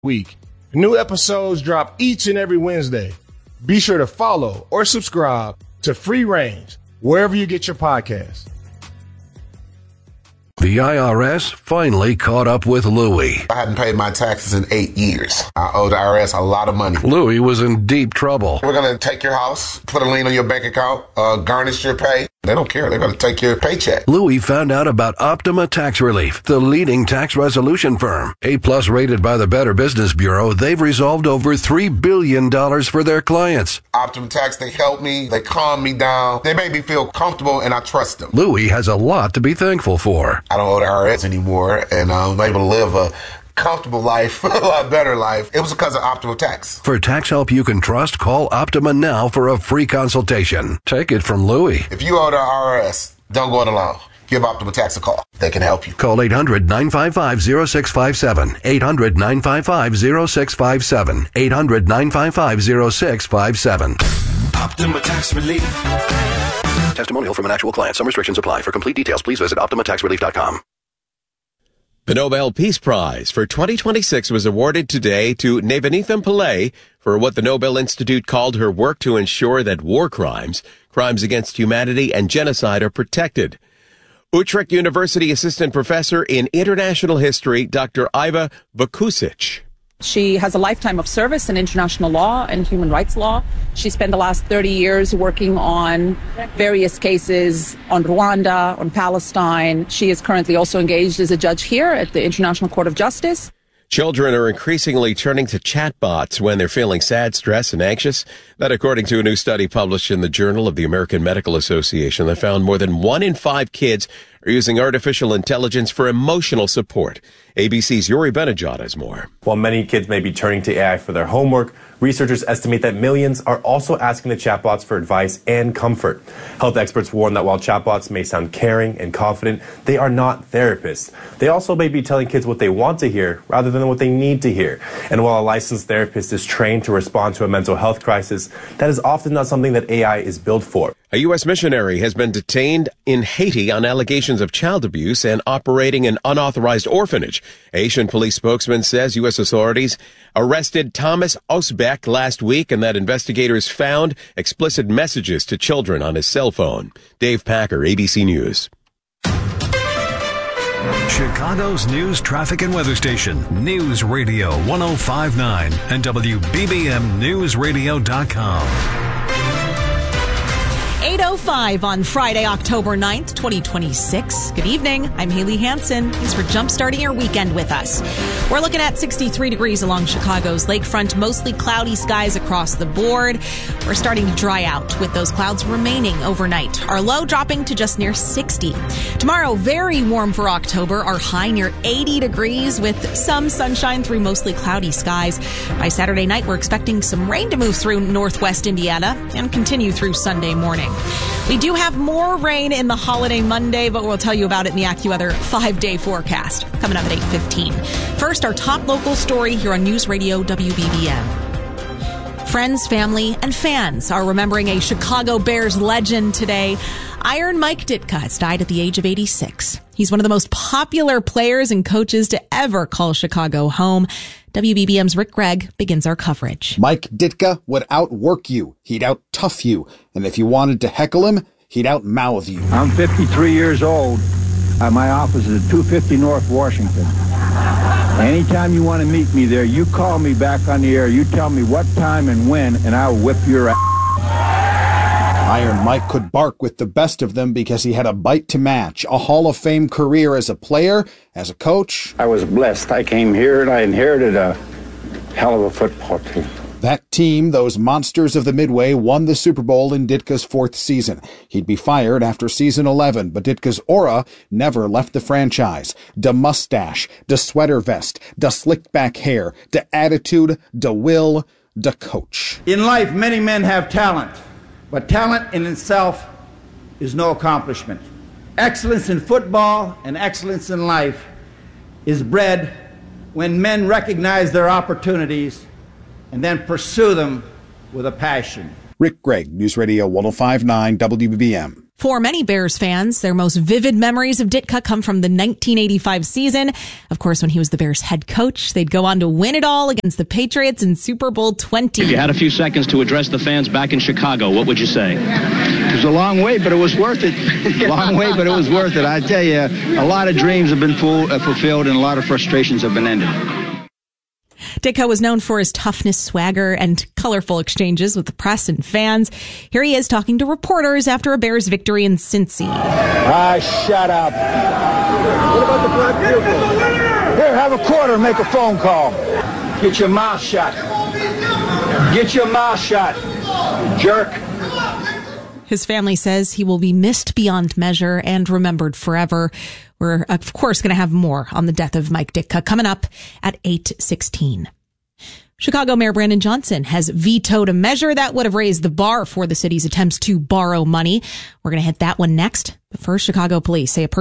week. New episodes drop each and every Wednesday. Be sure to follow or subscribe to Free Range wherever you get your podcasts. The IRS finally caught up with Louie. I hadn't paid my taxes in 8 years. I owe the IRS a lot of money. Louie was in deep trouble. We're going to take your house, put a lien on your bank account, garnish your pay. They don't care. They're going to take your paycheck. Louie found out about Optima Tax Relief, the leading tax resolution firm. A-plus rated by the Better Business Bureau, they've resolved over $3 billion for their clients. Optima Tax, they help me. They calm me down. They make me feel comfortable, and I trust them. Louie has a lot to be thankful for. I don't owe the IRS anymore, and I'm able to live a comfortable life, a lot better life. It was because of Optima Tax. For tax help you can trust, call Optima now for a free consultation. Take it from Louie. If you owe the IRS, don't go it alone. Give Optima Tax a call. They can help you. Call 800-955-0657. 800-955-0657. 800-955-0657. Optima Tax Relief. Testimonial from an actual client. Some restrictions apply. For complete details, please visit OptimaTaxRelief.com. The Nobel Peace Prize for 2026 was awarded today to Nevenitha Pillay for what the Nobel Institute called her work to ensure that war crimes, crimes against humanity, and genocide are protected. Utrecht University Assistant Professor in International History, Dr. Iva Vukusic. She has a lifetime of service in international law and human rights law. She spent the last 30 years working on various cases on Rwanda, on Palestine. She is currently also engaged as a judge here at the International Court of Justice. Children are increasingly turning to chatbots when they're feeling sad, stressed, and anxious. That according to a new study published in the Journal of the American Medical Association that found more than 1 in 5 kids are using artificial intelligence for emotional support. ABC's Yuri Benajad has more. While many kids may be turning to AI for their homework, researchers estimate that millions are also asking the chatbots for advice and comfort. Health experts warn that while chatbots may sound caring and confident, they are not therapists. They also may be telling kids what they want to hear rather than what they need to hear. And while a licensed therapist is trained to respond to a mental health crisis, that is often not something that AI is built for. A U.S. missionary has been detained in Haiti on allegations of child abuse and operating an unauthorized orphanage. A Haitian police spokesman says U.S. authorities arrested Thomas Osbeck last week and that investigators found explicit messages to children on his cell phone. Dave Packer, ABC News. Chicago's news, traffic, and weather station, News Radio 105.9 and WBBMNewsRadio.com. 8:05 on Friday, October 9th, 2026. Good evening. I'm Haley Hansen. Thanks for jumpstarting your weekend with us. We're looking at 63 degrees along Chicago's lakefront, mostly cloudy skies across the board. We're starting to dry out with those clouds remaining overnight. Our low dropping to just near 60. Tomorrow, very warm for October. Our high near 80 degrees with some sunshine through mostly cloudy skies. By Saturday night, we're expecting some rain to move through northwest Indiana and continue through Sunday morning. We do have more rain in the holiday Monday, but we'll tell you about it in the AccuWeather 5-day forecast coming up at 8:15. First, our top local story here on News Radio WBBM. Friends, family, and fans are remembering a Chicago Bears legend today. Iron Mike Ditka has died at the age of 86. He's one of the most popular players and coaches to ever call Chicago home. WBBM's Rick Gregg begins our coverage. Mike Ditka would outwork you. He'd out-tough you. And if you wanted to heckle him, he'd out-mouth you. I'm 53 years old. My office is at 250 North Washington. Anytime you want to meet me there, you call me back on the air. You tell me what time and when, and I'll whip your ass. Iron Mike could bark with the best of them because he had a bite to match, a Hall of Fame career as a player, as a coach. I was blessed. I came here and I inherited a hell of a football team. That team, those monsters of the Midway, won the Super Bowl in Ditka's 4th season. He'd be fired after season 11, but Ditka's aura never left the franchise. Da mustache, da sweater vest, da slicked back hair, da attitude, da will, da coach. In life, many men have talent, but talent in itself is no accomplishment. Excellence in football and excellence in life is bred when men recognize their opportunities and then pursue them with a passion. Rick Gregg, News Radio 105.9 WBBM. For many Bears fans, their most vivid memories of Ditka come from the 1985 season. Of course, when he was the Bears head coach, they'd go on to win it all against the Patriots in Super Bowl 20. If you had a few seconds to address the fans back in Chicago, what would you say? It was a long way, but it was worth it. Long way, but it was worth it. I tell you, a lot of dreams have been fulfilled and a lot of frustrations have been ended. Ditka was known for his toughness, swagger, and colorful exchanges with the press and fans. Here he is talking to reporters after a Bears victory in Cincy. Shut up. What about the black vehicle? Here, have a quarter and make a phone call. Get your mouth shut. Get your mouth shut, jerk. His family says he will be missed beyond measure and remembered forever. We're, of course, going to have more on the death of Mike Ditka coming up at 8:16. Chicago Mayor Brandon Johnson has vetoed a measure that would have raised the bar for the city's attempts to borrow money. We're going to hit that one next. But first, Chicago police say a person